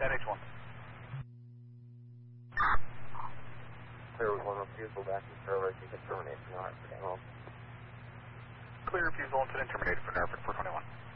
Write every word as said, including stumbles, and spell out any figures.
N H one. Clear with one refusal back to server. You can terminate for Norfolk. Clear refusal incident terminated for Norfolk four twenty-one.